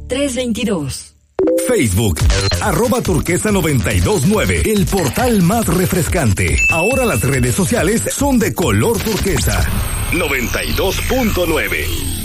322. Facebook, @turquesa929, el portal más refrescante. Ahora las redes sociales son de color turquesa. 92.9.